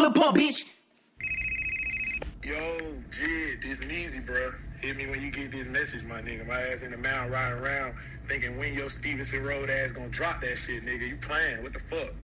Lil Pump, bitch. Yo, Jid, this Meezy, bro. Hit me when you get this message, my nigga. My ass in the mountain riding around thinking when your Stevenson Road ass gonna drop that shit, nigga. You playing? What the fuck?